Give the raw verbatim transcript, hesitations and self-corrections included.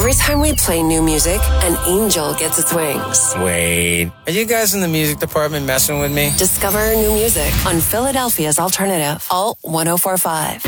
Every time we play new music, an angel gets its wings. Wait, are you guys in the music department messing with me? Discover new music on Philadelphia's Alternative, Alt one oh four point five.